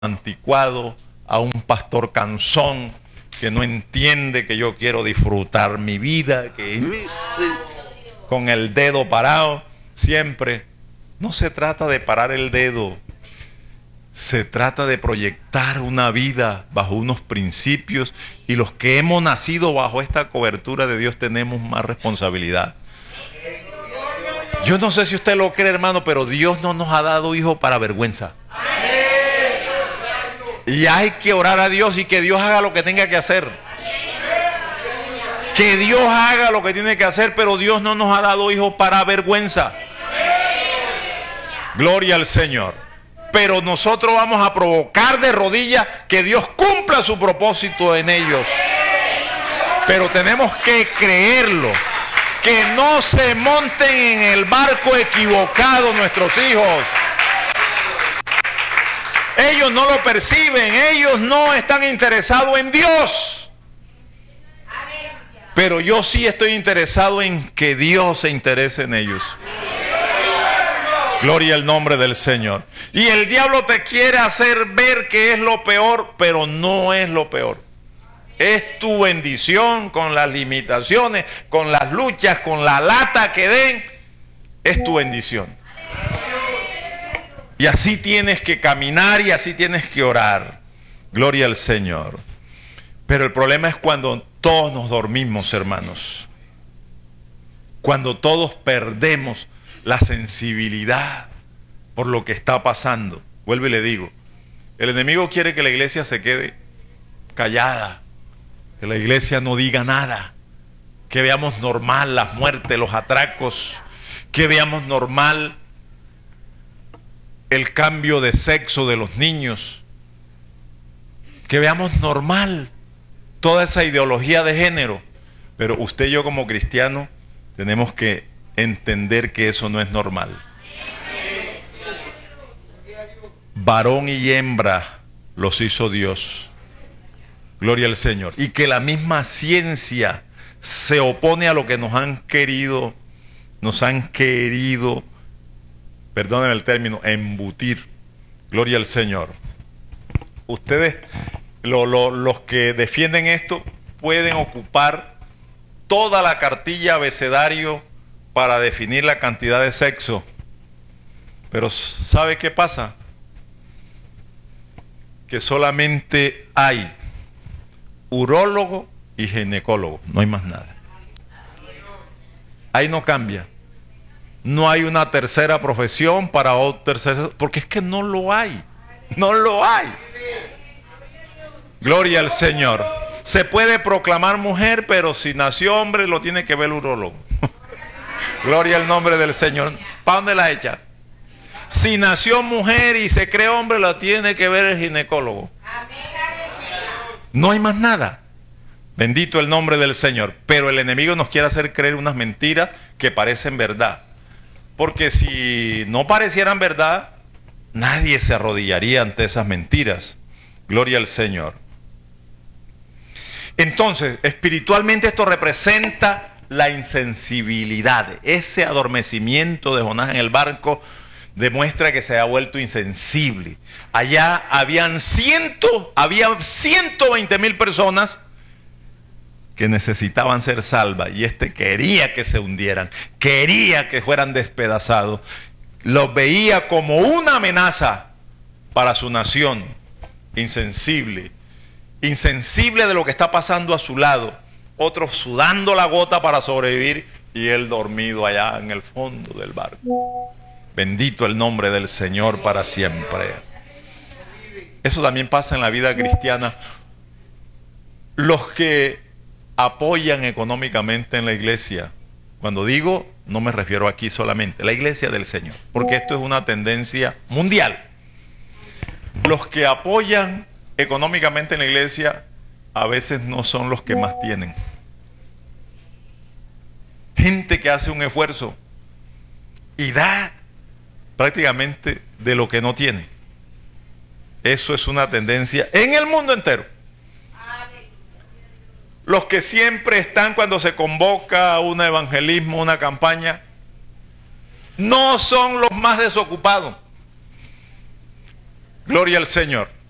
anticuado, a un pastor cansón que no entiende que yo quiero disfrutar mi vida, que con el dedo parado siempre. No se trata de parar el dedo, se trata de proyectar una vida bajo unos principios, y los que hemos nacido bajo esta cobertura de Dios tenemos más responsabilidad. Yo no sé si usted lo cree, hermano, pero Dios no nos ha dado hijos para vergüenza. Y hay que orar a Dios y que Dios haga lo que tenga que hacer. Que Dios haga lo que tiene que hacer, pero Dios no nos ha dado hijos para vergüenza. Gloria al Señor. Pero nosotros vamos a provocar de rodillas que Dios cumpla su propósito en ellos. Pero tenemos que creerlo. Que no se monten en el barco equivocado nuestros hijos. Ellos no lo perciben, ellos no están interesados en Dios. Pero yo sí estoy interesado en que Dios se interese en ellos. Gloria al nombre del Señor. Y el diablo te quiere hacer ver que es lo peor, pero no es lo peor. Es tu bendición con las limitaciones, con las luchas, con la lata que den. Es tu bendición. Y así tienes que caminar y así tienes que orar. Gloria al Señor. Pero el problema es cuando todos nos dormimos, hermanos. Cuando todos perdemos la sensibilidad por lo que está pasando. Vuelvo y le digo, el enemigo quiere que la iglesia se quede callada, que la iglesia no diga nada, que veamos normal las muertes, los atracos, que veamos normal el cambio de sexo de los niños, que veamos normal toda esa ideología de género. Pero usted y yo como cristianos tenemos que entender que eso no es normal. Varón y hembra los hizo Dios. Gloria al Señor. Y que la misma ciencia se opone a lo que nos han querido, perdónenme el término, embutir. Gloria al Señor. Ustedes, los que defienden esto, pueden ocupar toda la cartilla abecedario para definir la cantidad de sexo. Pero ¿sabe qué pasa? Que solamente hay urólogo y ginecólogo, no hay más nada. Ahí no cambia. No hay una tercera profesión para otra tercera, porque es que no lo hay. No lo hay. Gloria al Señor. Se puede proclamar mujer, pero si nació hombre lo tiene que ver el urólogo. Gloria al nombre del Señor. ¿Para dónde la echa? Si nació mujer y se cree hombre, la tiene que ver el ginecólogo. No hay más nada. Bendito el nombre del Señor. Pero el enemigo nos quiere hacer creer unas mentiras que parecen verdad. Porque si no parecieran verdad, nadie se arrodillaría ante esas mentiras. Gloria al Señor. Entonces, espiritualmente esto representa la insensibilidad. Ese adormecimiento de Jonás en el barco demuestra que se ha vuelto insensible. Allá había 120,000 personas que necesitaban ser salvas, y quería que se hundieran, quería que fueran despedazados, los veía como una amenaza para su nación. Insensible de lo que está pasando a su lado, otros sudando la gota para sobrevivir y él dormido allá en el fondo del barco. Bendito el nombre del Señor para siempre. Eso también pasa en la vida cristiana. Los que apoyan económicamente en la iglesia, cuando digo, no me refiero aquí solamente, la iglesia del Señor, porque esto es una tendencia mundial. Los que apoyan económicamente en la iglesia a veces no son los que más tienen. Gente que hace un esfuerzo y da prácticamente de lo que no tiene. Eso es una tendencia en el mundo entero. Los que siempre están cuando se convoca un evangelismo, una campaña, no son los más desocupados. Gloria al Señor.